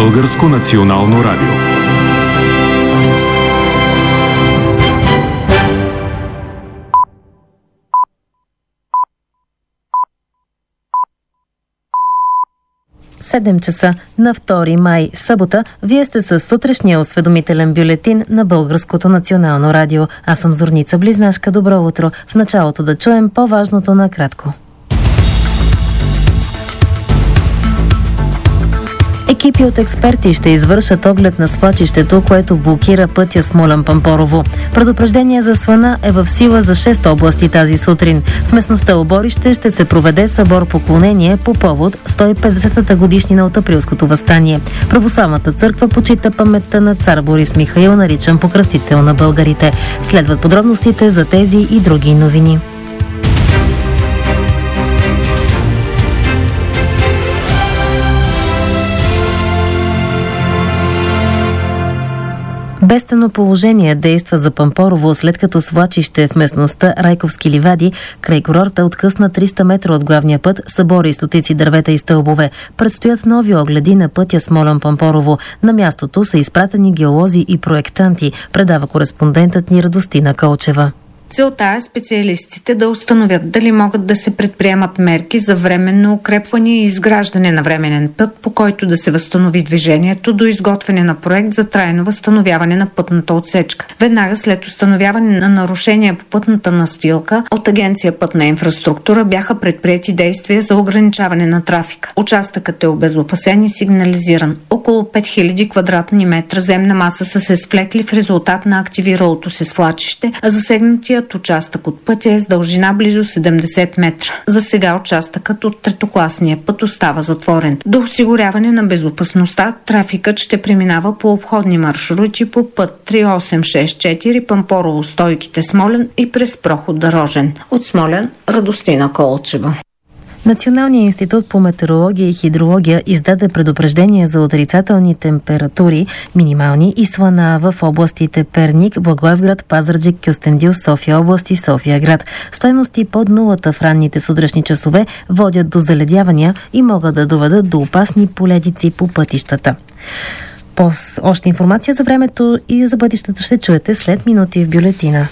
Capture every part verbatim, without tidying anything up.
Българско национално радио. седем часа на втори май, събота. Вие сте с сутрешния осведомителен бюлетин на Българското национално радио. Аз съм Зорница Близнашка. Добро утро. В началото да чуем по-важното накратко. Екипи от експерти ще извършат оглед на свлачището, което блокира пътя Смолян-Пампорово. Предупреждение за слана е в сила за шест области тази сутрин. В местността Оборище ще се проведе събор поклонение по повод сто и петдесетата годишнина от Априлското въстание. Православната църква почита паметта на цар Борис Михаил, наричан покръстител на българите. Следват подробностите за тези и други новини. Бедствено положение действа за Пампорово, след като свлачище в местността Райковски ливади край курорта откъсна триста метра от главния път, събори стотици дървета и стълбове. Предстоят нови огледи на пътя Смолян-Пампорово. На мястото са изпратени геолози и проектанти, предава кореспондентът ни Радостина Кълчева. Целта е специалистите да установят дали могат да се предприемат мерки за временно укрепване и изграждане на временен път, по който да се възстанови движението до изготвяне на проект за трайно възстановяване на пътната отсечка. Веднага след установяване на нарушения по пътната настилка от Агенция Пътна инфраструктура бяха предприети действия за ограничаване на трафика. Участъкът е обезопасен и сигнализиран. Около пет хиляди квадратни метра земна маса са се свлекли в резултат на активиралото се свлачище, а засегнатия участък от пътя е с дължина близо седемдесет метра. За сега участъкът от третокласния път остава затворен. До осигуряване на безопасността, трафикът ще преминава по обходни маршрути по път три осем шест четири Пампорово Стойките Смолян и през проход Рожен. От Смолян, Радостина Колчева. Националният институт по метеорология и хидрология издаде предупреждение за отрицателни температури, минимални и слана в областите Перник, Благоевград, Пазарджик, Кюстендил, София област и София град. Стойности под нулата в ранните сутрешни часове водят до заледявания и могат да доведат до опасни поледици по пътищата. По още информация за времето и за пътищата ще чуете след минути в бюлетина.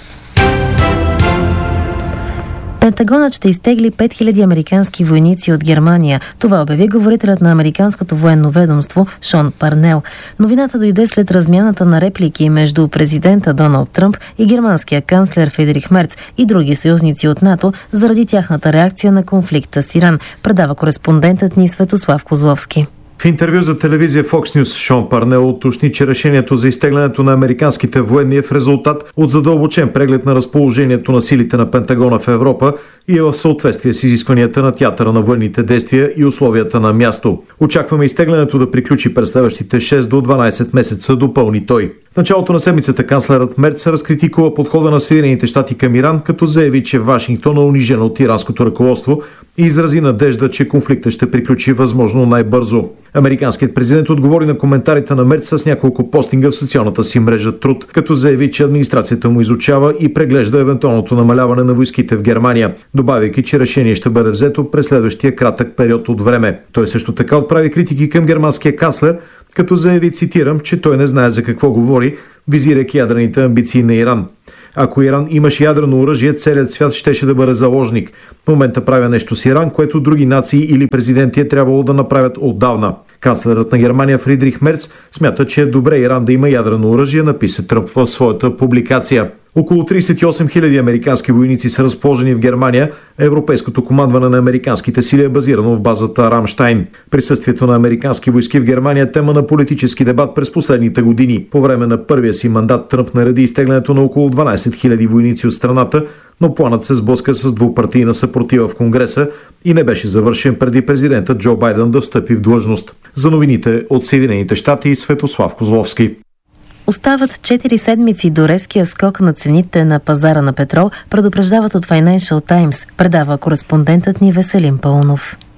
Пентагонът ще изтегли пет хиляди американски войници от Германия. Това обяви говорителят на американското военно ведомство Шон Парнел. Новината дойде след размяната на реплики между президента Доналд Тръмп и германския канцлер Фридрих Мерц и други съюзници от НАТО заради тяхната реакция на конфликта с Иран, предава кореспондентът ни Светослав Козловски. В интервю за телевизия Fox News Шон Парнел уточни, че решението за изтеглянето на американските военни е в резултат от задълбочен преглед на разположението на силите на Пентагона в Европа и е в съответствие с изискванията на театъра на военните действия и условията на място. Очакваме изтеглянето да приключи през следващите шест до дванадесет месеца, допълни той. В началото на седмицата канцлерът Мерц разкритикува подхода на Съединените щати към Иран, като заяви, че Вашингтон е унижен от иранското ръководство и изрази надежда, че конфликтът ще приключи възможно най-бързо. Американският президент отговори на коментарите на Мерц с няколко постинга в социалната си мрежа Труд, като заяви, че администрацията му изучава и преглежда евентуалното намаляване на войските в Германия, добавяйки, че решение ще бъде взето през следващия кратък период от време. Той също така отправи критики към германския канцлер, като заяви, цитирам, че той не знае за какво говори, визирайки ядрените амбиции на Иран. Ако Иран имаше ядрено оръжие, целият свят щеше да бъде заложник. В момента правя нещо с Иран, което други нации или президенти е трябвало да направят отдавна. Канцлерът на Германия Фридрих Мерц смята, че е добре Иран да има ядрено оръжие, написа Тръмп в своята публикация. Около тридесет и осем хиляди американски войници са разположени в Германия, а европейското командване на американските сили е базирано в базата Рамштайн. Присъствието на американски войски в Германия е тема на политически дебат през последните години. По време на първия си мандат Тръмп нареди изтеглянето на около дванадесет хиляди войници от страната, но планът се сблъска с двупартийна съпротива в Конгреса и не беше завършен преди президента Джо Байден да встъпи в длъжност. За новините от Съединените щати, Светослав Козловски. Остават четири седмици до резкия скок на цените на пазара на петрол, предупреждават от Financial Times, предава кореспондентът ни Веселин Пълнов.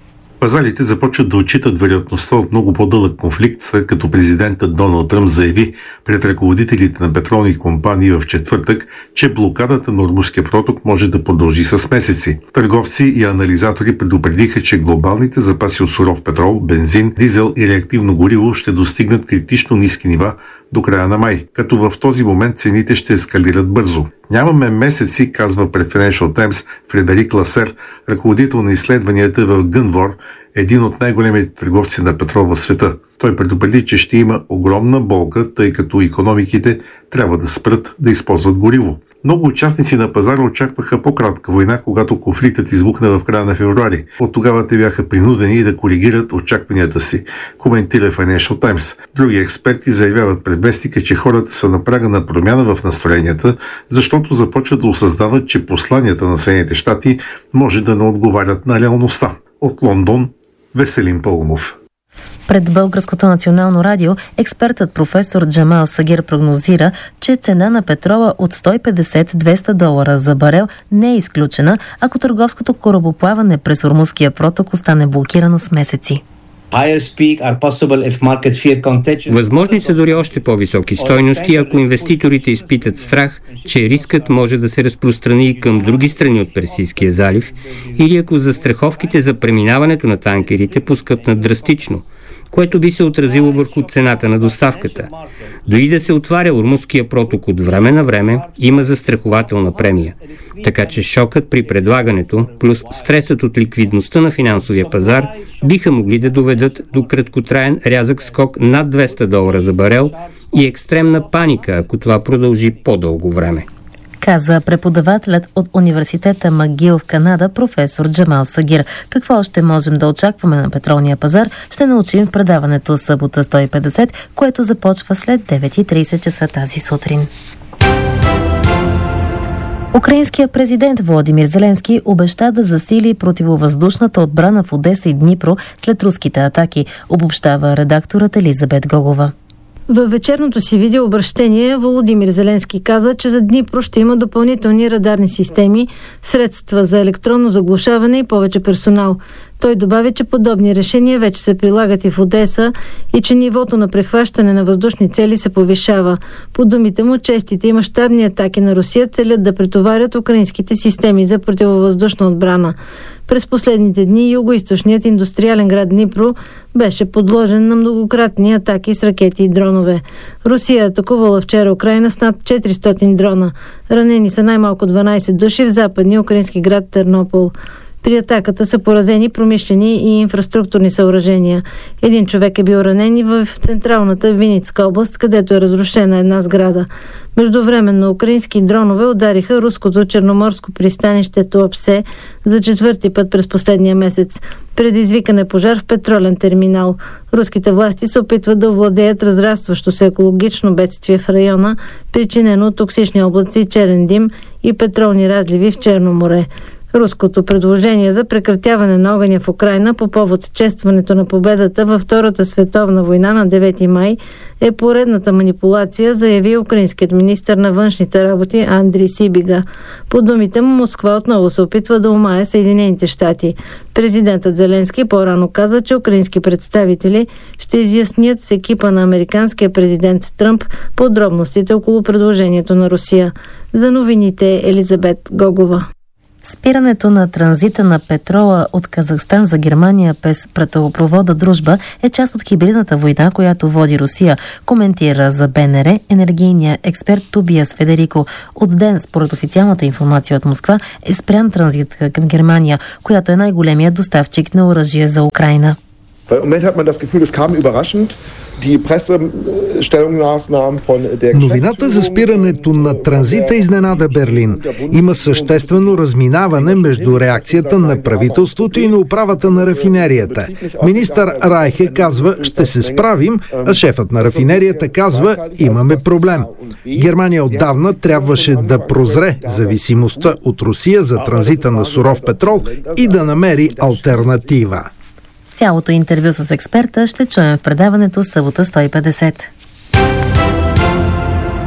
Пазарите започват да отчитат вероятността от много по-дълъг конфликт, след като президентът Доналд Тръмп заяви пред ръководителите на петролни компании в четвъртък, че блокадата на Ормузския проток може да продължи с месеци. Търговци и анализатори предупредиха, че глобалните запаси от суров петрол, бензин, дизел и реактивно гориво ще достигнат критично ниски нива до края на май, като в този момент цените ще ескалират бързо. Нямаме месеци, казва пред Financial Times Фредерик Ласер, ръководител на изследванията в Гънвор, един от най-големите търговци на петрол в света. Той предупреди, че ще има огромна болка, тъй като икономиките трябва да спрат да използват гориво. Много участници на пазара очакваха по-кратка война, когато конфликтът избухна в края на февруари. От тогава те бяха принудени да коригират очакванията си, коментира Financial Times. Други експерти заявяват пред вестника, че хората са на прага на промяна в настроенията, защото започват да осъзнават, че посланията на Съединените щати може да не отговарят на реалността. От Лондон, Веселин Пълнов. Пред Българското национално радио експертът професор Джамал Сагир прогнозира, че цена на петрола от сто и петдесет до двеста долара за барел не е изключена, ако търговското корабоплаване през Ормузския проток остане блокирано с месеци. Възможни са дори още по-високи стойности, ако инвеститорите изпитат страх, че рискът може да се разпространи и към други страни от Персийския залив, или ако застраховките за преминаването на танкерите поскъпнат драстично, което би се отразило върху цената на доставката. Дори да се отваря Ормузския проток от време на време, има застрахователна премия. Така че шокът при предлагането, плюс стресът от ликвидността на финансовия пазар, биха могли да доведат до краткотраен рязък скок над двеста долара за барел и екстремна паника, ако това продължи по-дълго време, каза преподавателят от университета Магил в Канада професор Джамал Сагир. Какво още можем да очакваме на петролния пазар, ще научим в предаването Събота сто и петдесет, което започва след девет и тридесет часа тази сутрин. Украинският президент Володимир Зеленски обеща да засили противовъздушната отбрана в Одеса и Днипро след руските атаки, обобщава редакторът Елизабет Гогова. Във вечерното си видеообращение Володимир Зеленски каза, че за Днипро ще има допълнителни радарни системи, средства за електронно заглушаване и повече персонал. Той добави, че подобни решения вече се прилагат и в Одеса и че нивото на прехващане на въздушни цели се повишава. По думите му, честите и мащабни атаки на Русия целят да претоварят украинските системи за противовъздушна отбрана. През последните дни югоизточният индустриален град Днипро беше подложен на многократни атаки с ракети и дронове. Русия атакувала вчера Украйна с над четиристотин дрона. Ранени са най-малко дванадесет души в западния украински град Тернопол. При атаката са поразени промишлени и инфраструктурни съоръжения. Един човек е бил ранен и в централната Виницка област, където е разрушена една сграда. Междувременно украински дронове удариха руското черноморско пристанище Туапсе за четвърти път през последния месец. Предизвикан е пожар в петролен терминал. Руските власти се опитват да овладеят разрастващо се екологично бедствие в района, причинено от токсични облаци, черен дим и петролни разливи в Черно море. Руското предложение за прекратяване на огъня в Украйна по повод честването на победата във Втората световна война на девети май е поредната манипулация, заяви украинският министър на външните работи Андрий Сибига. По думите му, Москва отново се опитва да омае Съединените щати. Президентът Зеленски по-рано каза, че украински представители ще изяснят с екипа на американския президент Тръмп подробностите около предложението на Русия. За новините Елизабет Гогова. Спирането на транзита на петрола от Казахстан за Германия през петролопровода Дружба е част от хибридната война, която води Русия, коментира за БНР енергийния експерт Тобиас Федерико. От ден, според официалната информация от Москва, е спрян транзит към Германия, която е най-големият доставчик на оръжие за Украйна. Новината за спирането на транзита изненада Берлин. Има съществено разминаване между реакцията на правителството и на управата на рафинерията. Министър Райхе казва, ще се справим, а шефът на рафинерията казва, имаме проблем. Германия отдавна трябваше да прозре зависимостта от Русия за транзита на суров петрол и да намери алтернатива. Цялото интервю с експерта ще чуем в предаването Събота сто и петдесет.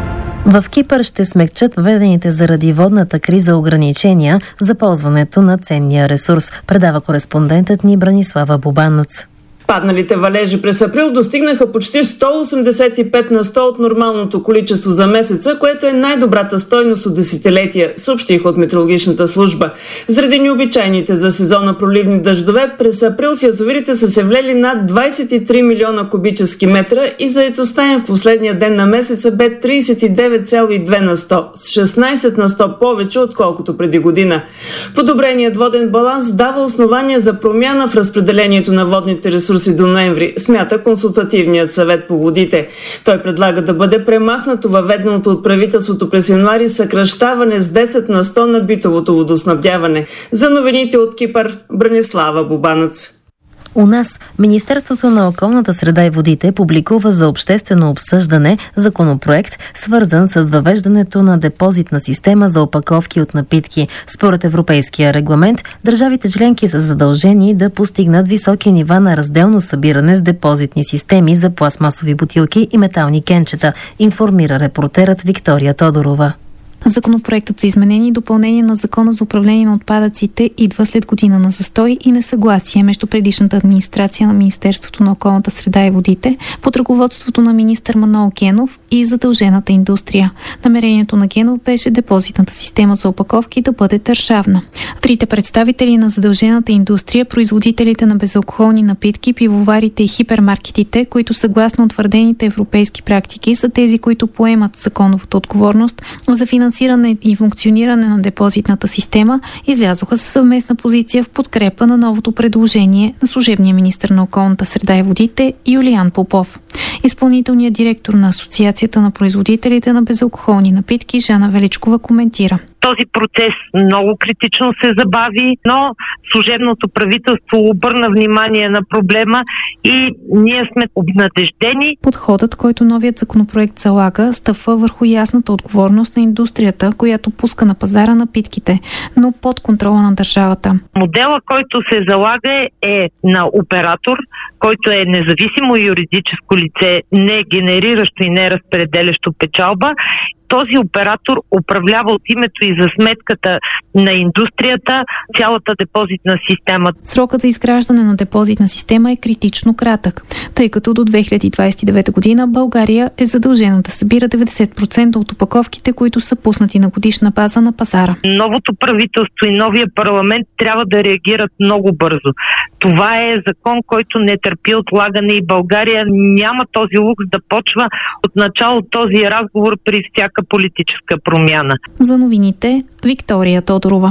В Кипър ще смекчат введените заради водната криза ограничения за ползването на ценния ресурс, предава кореспондентът ни Бранислава Бубанец. Падналите валежи през април достигнаха почти сто осемдесет и пет на сто от нормалното количество за месеца, което е най-добрата стойност от десетилетия, съобщиха от метеорологичната служба. Заради необичайните за сезона проливни дъждове, през април в язовирите са се влели над двадесет и три милиона кубически метра и заетостта им в последния ден на месеца бе тридесет и девет цяло и две на сто, с шестнадесет на сто повече, отколкото преди година. Подобреният воден баланс дава основания за промяна в разпределението на водните ресурси до ноември, смята Консултативният съвет по водите. Той предлага да бъде премахнато въведеното от правителството през януари съкращаване с десет на сто на битовото водоснабдяване. За новините от Кипър, Бранислава Бубанец. У нас Министерството на околната среда и водите публикува за обществено обсъждане законопроект, свързан с въвеждането на депозитна система за опаковки от напитки. Според европейския регламент, държавите членки са задължени да постигнат високи нива на разделно събиране с депозитни системи за пластмасови бутилки и метални кенчета, информира репортерът Виктория Тодорова. Законопроектът за изменение и допълнение на Закона за управление на отпадъците идва след година на застой и несъгласие между предишната администрация на Министерството на околната среда и водите под ръководството на министър Манол Генов и задължената индустрия. Намерението на Генов беше депозитната система за опаковки да бъде държавна. Трите представители на задължената индустрия, производителите на безалкохолни напитки, пивоварите и хипермаркетите, които съгласно утвърдените европейски практики са тези, които поемат законовата отговорност за финансиране и функциониране на депозитната система, излязоха със съвместна позиция в подкрепа на новото предложение на служебния министър на околната среда и водите Юлиян Попов. Изпълнителният директор на Асоциацията на производителите на безалкохолни напитки Жана Величкова коментира. Този процес много критично се забави, но служебното правителство обърна внимание на проблема и ние сме обнадеждени. Подходът, който новият законопроект залага, стъпва върху ясната отговорност на индустрията, която пуска на пазара напитките, но под контрола на държавата. Модела, който се залага е на оператор, който е независимо юридическо лице, не генериращо и не разпределящо печалба. Този оператор управлява от името и за сметката на индустрията цялата депозитна система. Срокът за изграждане на депозитна система е критично кратък, тъй като до две хиляди двадесет и девета година България е задължена да събира деветдесет процента от опаковките, които са пуснати на годишна база на пазара. Новото правителство и новия парламент трябва да реагират много бързо. Това е закон, който не търпи отлагане и България няма този лукс да почва от начало този разговор при всяка политическа промяна. За новините Виктория Тодорова.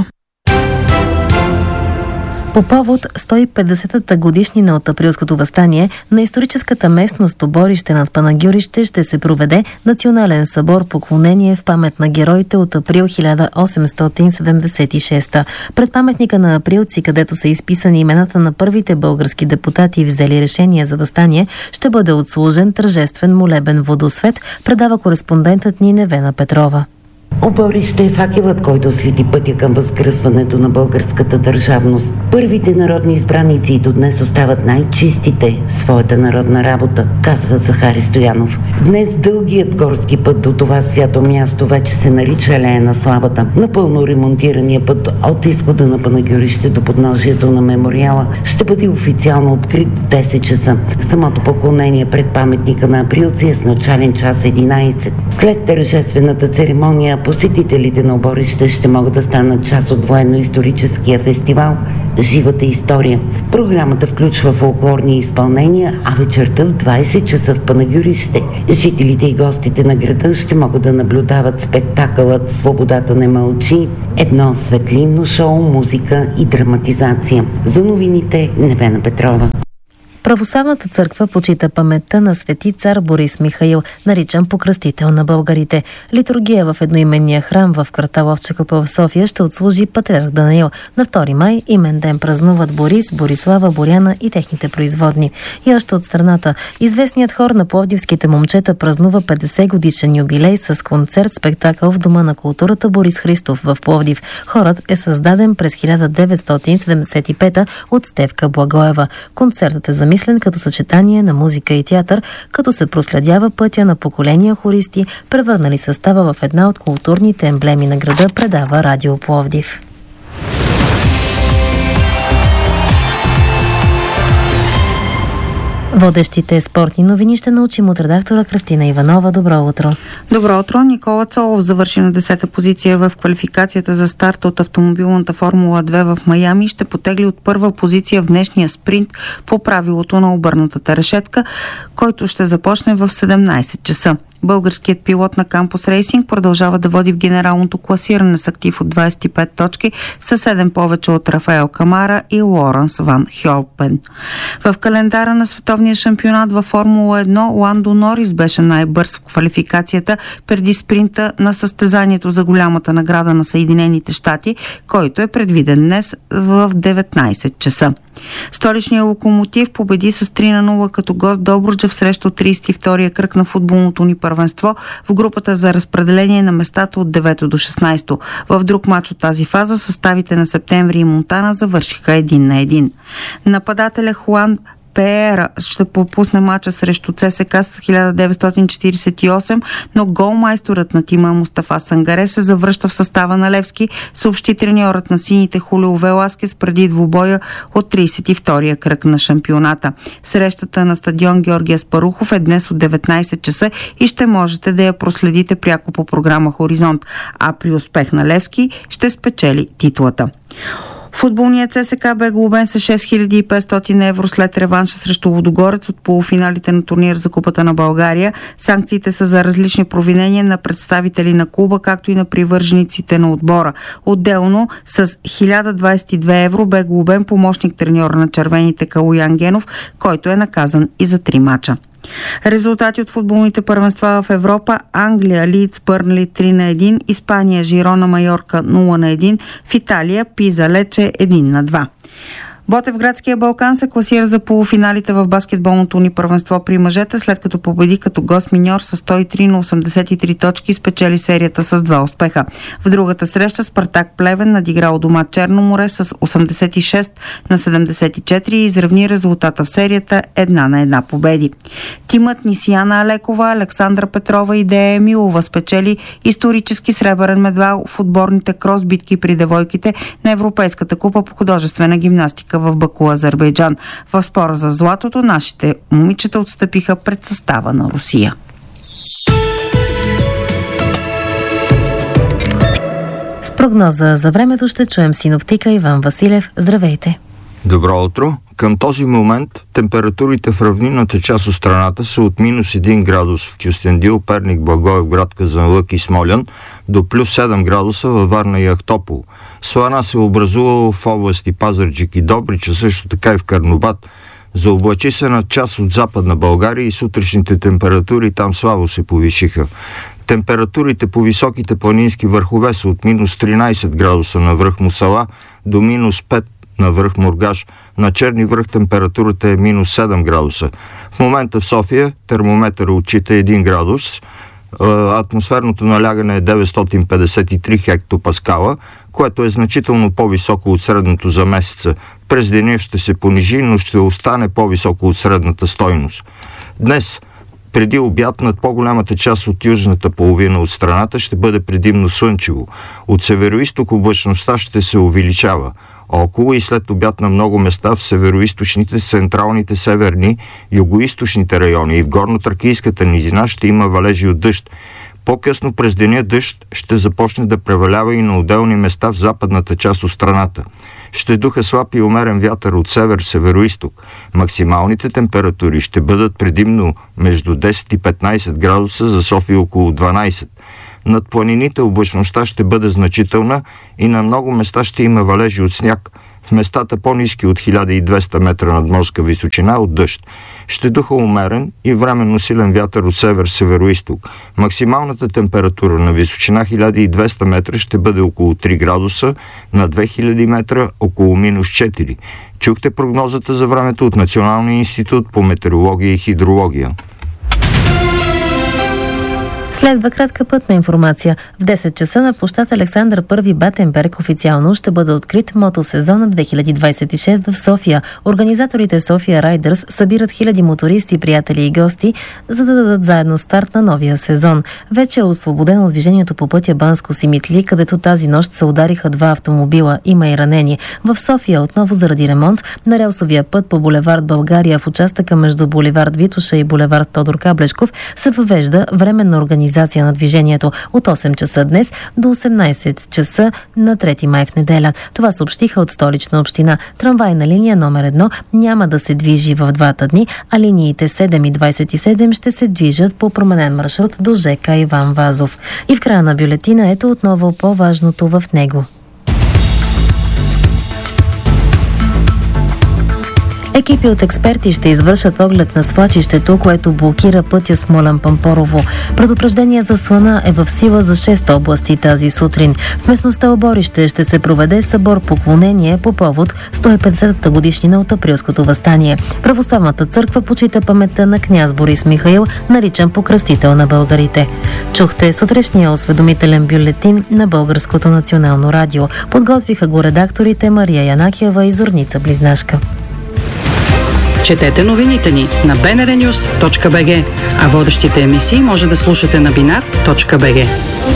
По повод сто и петдесетата годишнина от Априлското въстание на историческата местност Оборище над Панагюрище ще се проведе национален събор поклонение в памет на героите от април хиляда осемстотин седемдесет и шеста. Пред паметника на априлци, където са изписани имената на първите български депутати, взели решение за въстание, ще бъде отслужен тържествен молебен водосвет, предава кореспондентът ни Невена Петрова. Оборище е факелът, който освети пътя към възкръсването на българската държавност. Първите народни избраници и до днес остават най-чистите в своята народна работа, казва Захари Стоянов. Днес дългият горски път до това свято място вече се нарича Алея на славата. Напълно ремонтирания път от изхода на Панагюрище до подножието на мемориала ще бъде официално открит в десет часа. Самото поклонение пред паметника на априлци е с начален час единадесет. След тържествената церемония посетителите на Оборище ще могат да станат част от военно-историческия фестивал «Живата история». Програмата включва фолклорни изпълнения, а вечерта в двадесет часа в Панагюрище жителите и гостите на града ще могат да наблюдават спектакълът «Свободата не мълчи», едно светлинно шоу, музика и драматизация. За новините Невена Петрова. Православната църква почита паметта на свети цар Борис Михаил, наричан покръстител на българите. Литургия в едноименния храм в квартал Овча купа в София ще отслужи патриарх Данаил. На втори май имен ден празнуват Борис, Борислава, Боряна и техните производни. И още от страната, известният хор на пловдивските момчета празнува петдесет годишен юбилей с концерт-спектакъл в Дома на културата Борис Христов в Пловдив. Хорът е създаден през хиляда деветстотин седемдесет и пета от Стефка Благоева. Концертът е замислен замислен като съчетание на музика и театър, като се проследява пътя на поколения хористи, превърнали състава в една от културните емблеми на града, предава Радио Пловдив. Водещите спортни новини ще научим от редактора Кръстина Иванова. Добро утро! Добро утро! Никола Цолов завърши на десета позиция в квалификацията за старт от автомобилната Формула две в Майами и ще потегли от първа позиция в днешния спринт по правилото на обърнатата решетка, който ще започне в седемнайсет часа. Българският пилот на Кампус Рейсинг продължава да води в генералното класиране с актив от двайсет и пет точки, със седем повече от Рафаел Камара и Лоренс Ван Хьолпен. В календара на световния шампионат във Формула едно Ландо Норис беше най-бърз в квалификацията преди спринта на състезанието за голямата награда на Съединените щати, който е предвиден днес в деветнайсет часа. Столичният Локомотив победи с три на нула като гост Добруджа в срещу трийсет и втория кръг на футболното ни първенство в групата за разпределение на местата от девето до шестнайсето. В друг мач от тази фаза съставите на Септември и Монтана завършиха един на един. Нападателя Хуан Пеера ще пропусне мача срещу ЦСКА с хиляда деветстотин четирийсет и осем, но голмайсторът на тима Мустафа Сангаре се завръща в състава на Левски, съобщи треньорът на сините Хулио Веласкес преди двубоя от трийсет и втория кръг на шампионата. Срещата на стадион Георги Аспарухов е днес от деветнайсет часа и ще можете да я проследите пряко по програма Хоризонт, а при успех на Левски ще спечели титлата. Футболният ЦСКА бе глобен с шест хиляди и петстотин евро след реванша срещу Лудогорец от полуфиналите на турнир за Купата на България. Санкциите са за различни провинения на представители на клуба, както и на привържениците на отбора. Отделно с хиляда двайсет и две евро бе глобен помощник треньор на червените Калуян Генов, който е наказан и за три мача. Резултати от футболните първенства в Европа: Англия, Лидс, Бърнли три на един, Испания, Жирона, Майорка нула на един, в Италия, Пиза, Лече един на два. Ботевградския Балкан се класира за полуфиналите в баскетболното ни първенство при мъжете, след като победи като гост миньор с сто и три на осемдесет и три точки и спечели серията с два успеха. В другата среща Спартак Плевен надигра у дома Черно море с осемдесет и шест на седемдесет и четири и изравни резултата в серията една на една победи. Тимът Нисияна Алекова, Александра Петрова и Дея Емилова спечели исторически сребърен медал в отборните кросбитки при девойките на Европейската купа по художествена гимнастика в Баку, Азербайджан. В спора за златото нашите момичета отстъпиха пред състава на Русия. С прогноза за времето ще чуем синоптика Иван Василев. Здравейте! Добро утро! Към този момент температурите в равнинната част от страната са от минус един градус в Кюстендил, Перник, Благоевград, Казанлък и Смолян до плюс седем градуса във Варна и Ахтопол. Слана се образувала в области Пазарджик и Добрич, а също така и в Карнобат. Заоблачи се на част от Западна България и сутрешните температури там слабо се повишиха. Температурите по високите планински върхове са от минус тринайсет градуса на връх Мусала до минус пет на връх Мургаш. На Черни връх температурата е минус седем градуса. В момента в София термометър отчита един градус, атмосферното налягане е деветстотин петдесет и три хектопаскала, което е значително по-високо от средното за месеца. През деня ще се понижи, но ще остане по-високо от средната стойност. Днес, преди обяд, над по-голямата част от южната половина от страната ще бъде предимно слънчево. От североизток облачността ще се увеличава. Около и след обяд на много места в североизточните, централните, северни, югоизточните райони и в горно-тракийската низина ще има валежи от дъжд. По-късно през деня дъжд ще започне да превалява и на отделни места в западната част от страната. Ще духа слаб и умерен вятър от север-североизток. Максималните температури ще бъдат предимно между десет и петнайсет градуса, за София около дванайсет. Над планините облачността ще бъде значителна и на много места ще има валежи от сняг. В местата по-ниски от хиляда и двеста метра надморска височина от дъжд. Ще духа умерен и временно силен вятър от север-североизток. Максималната температура на височина хиляда и двеста метра ще бъде около три градуса, на две хиляди метра около минус четири. Чухте прогнозата за времето от Националния институт по метеорология и хидрология. Следва кратка пътна информация. В десет часа на площад Александър Първи Батенберг официално ще бъде открит мотосезона две хиляди двадесет и шеста в София. Организаторите София Райдърс събират хиляди мотористи, приятели и гости, за да дадат заедно старт на новия сезон. Вече е освободено от движението по пътя Банско-Симитли, където тази нощ се удариха два автомобила. Има и ранени. В София отново заради ремонт на релсовия път по булевард България в участъка между булевард Витоша и булевард Тодор Каблешков се въвежда временна организация на движението от осем часа днес до осемнадесет часа на трети май в неделя. Това съобщиха от Столична община. Трамвайна линия номер едно няма да се движи в двата дни, а линиите седем и двадесет и седем ще се движат по променен маршрут до ЖК Иван Вазов. И в края на бюлетина ето отново по-важното в него. Екипи от експерти ще извършат оглед на свлачището, което блокира пътя Смолян-Пампорово. Предупреждение за слана е в сила за шест области тази сутрин. В местността Оборище ще се проведе събор поклонение по повод сто и петдесетата годишнина от Априлското въстание. Православната църква почита паметта на княз Борис Михаил, наричан покръстител на българите. Чухте сутрешния осведомителен бюлетин на Българското национално радио. Подготвиха го редакторите Мария Янакиева и Зорница Близнашка. Четете новините ни на би ен ар нюс точка би джи, а водещите емисии може да слушате на бинар точка би джи.